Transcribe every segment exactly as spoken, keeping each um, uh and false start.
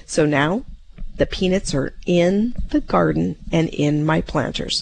So now the peanuts are in the garden and in my planters.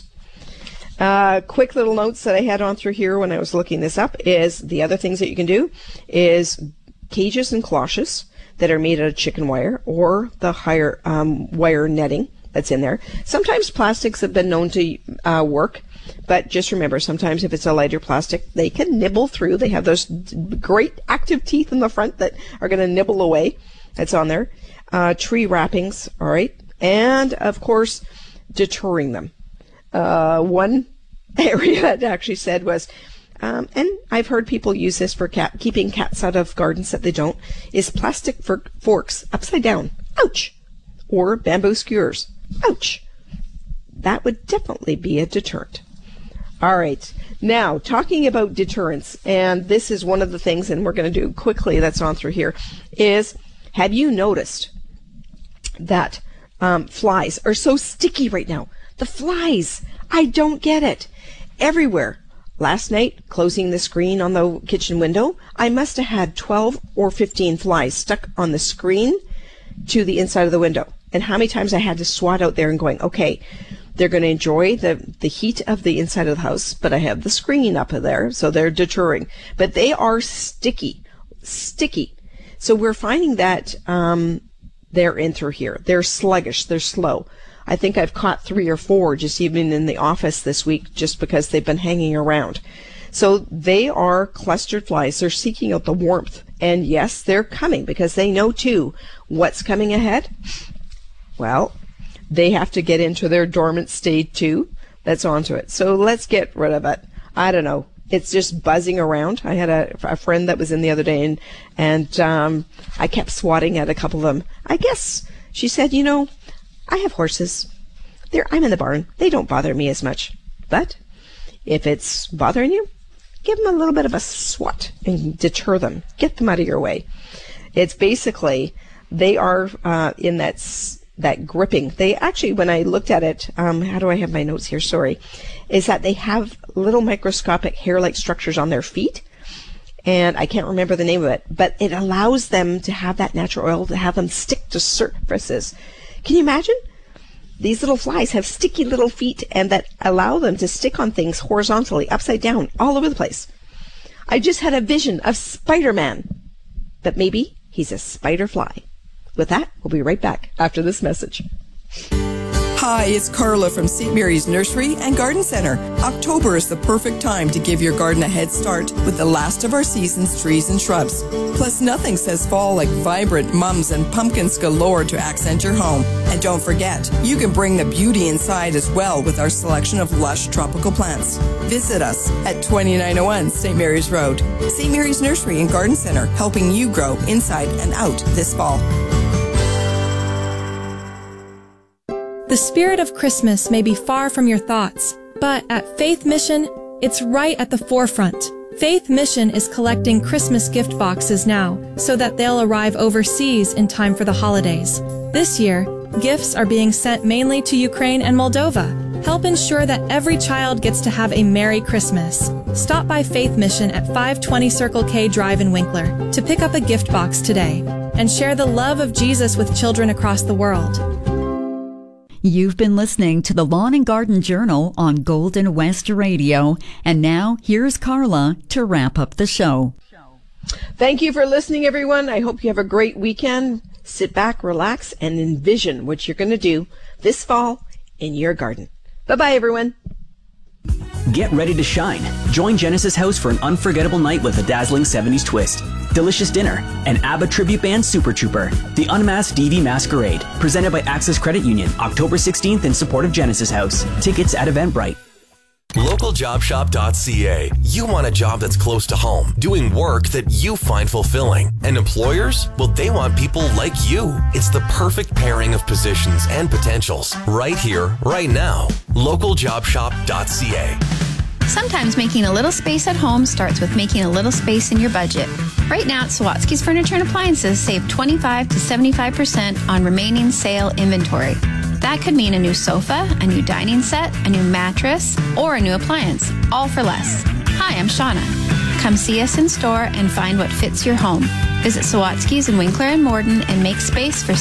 Uh, quick little notes that I had on through here when I was looking this up is the other things that you can do is cages and cloches that are made out of chicken wire or the higher um, wire netting that's in there. Sometimes plastics have been known to uh, work, but just remember, sometimes if it's a lighter plastic, they can nibble through. They have those great active teeth in the front that are going to nibble away. That's on there. Uh, tree wrappings, all right, and of course, deterring them. Uh, one area it actually said was, um, and I've heard people use this for cat, keeping cats out of gardens that they don't, is plastic for forks upside down. Ouch! Or bamboo skewers. Ouch! That would definitely be a deterrent. All right. Now, talking about deterrents, and this is one of the things, and we're going to do quickly that's on through here, is have you noticed that um, flies are so sticky right now? The flies, I don't get it. Everywhere. Last night, closing the screen on the kitchen window, I must have had twelve or fifteen flies stuck on the screen to the inside of the window. And how many times I had to swat out there and going, okay, they're going to enjoy the, the heat of the inside of the house, but I have the screen up there, so they're deterring. But they are sticky, sticky. So we're finding that um, they're in through here. They're sluggish. They're slow. I think I've caught three or four just even in the office this week just because they've been hanging around. So they are clustered flies. They're seeking out the warmth. And yes, they're coming because they know too what's coming ahead. Well, they have to get into their dormant state too. That's onto it. So let's get rid of it. I don't know. It's just buzzing around. I had a, a friend that was in the other day and, and um, I kept swatting at a couple of them. I guess she said, you know, I have horses. They're, I'm in the barn. They don't bother me as much. But if it's bothering you, give them a little bit of a swat and deter them. Get them out of your way. It's basically, they are uh, in that that gripping. They actually, when I looked at it, um, how do I have my notes here? Sorry. Is that they have little microscopic hair-like structures on their feet. And I can't remember the name of it. But it allows them to have that natural oil, to have them stick to surfaces. Can you imagine? These little flies have sticky little feet and that allow them to stick on things horizontally, upside down, all over the place. I just had a vision of Spider-Man, but maybe he's a spider fly. With that, we'll be right back after this message. Hi, it's Carla from Saint Mary's Nursery and Garden Center. October is the perfect time to give your garden a head start with the last of our season's trees and shrubs. Plus, nothing says fall like vibrant mums and pumpkins galore to accent your home. And don't forget, you can bring the beauty inside as well with our selection of lush tropical plants. Visit us at twenty-nine oh one Saint Mary's Road. Saint Mary's Nursery and Garden Center, helping you grow inside and out this fall. The spirit of Christmas may be far from your thoughts, but at Faith Mission, it's right at the forefront. Faith Mission is collecting Christmas gift boxes now so that they'll arrive overseas in time for the holidays. This year, gifts are being sent mainly to Ukraine and Moldova. Help ensure that every child gets to have a Merry Christmas. Stop by Faith Mission at five twenty Circle K Drive in Winkler to pick up a gift box today and share the love of Jesus with children across the world. You've been listening to the Lawn and Garden Journal on Golden West Radio. And now, here's Carla to wrap up the show. Thank you for listening, everyone. I hope you have a great weekend. Sit back, relax, and envision what you're going to do this fall in your garden. Bye-bye, everyone. Get ready to shine. Join Genesis House for an unforgettable night with a dazzling seventies twist, delicious dinner, and ABBA tribute band Super Trooper, The Unmasked D V Masquerade, presented by Access Credit Union, October sixteenth in support of Genesis House. Tickets at Eventbrite. local job shop dot c a. You want a job that's close to home, doing work that you find fulfilling. And employers? Well, they want people like you. It's the perfect pairing of positions and potentials right here, right now. local job shop dot c a. Sometimes making a little space at home starts with making a little space in your budget. Right now at Sawatsky's Furniture and Appliances, save twenty-five to seventy-five percent on remaining sale inventory. That could mean a new sofa, a new dining set, a new mattress, or a new appliance, all for less. Hi, I'm Shauna. Come see us in store and find what fits your home. Visit Sawatsky's in Winkler and Morden and make space for